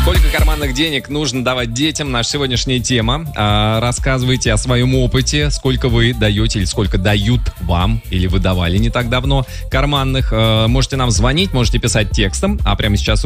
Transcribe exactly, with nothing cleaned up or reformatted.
Сколько карманных денег нужно давать детям? Наша сегодняшняя тема. А, рассказывайте о своем опыте, сколько вы даете или сколько дают вам, или вы давали не так давно карманных. А, можете нам звонить, можете писать текстом, а прямо сейчас